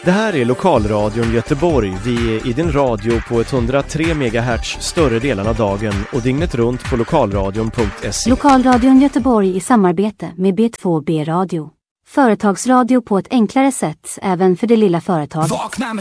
Det här är Lokalradion Göteborg. Vi är i din radio på 103 MHz större delen av dagen och dygnet runt på lokalradion.se. Lokalradion Göteborg i samarbete med B2B Radio. Företagsradio på ett enklare sätt även för det lilla företaget. Vakna med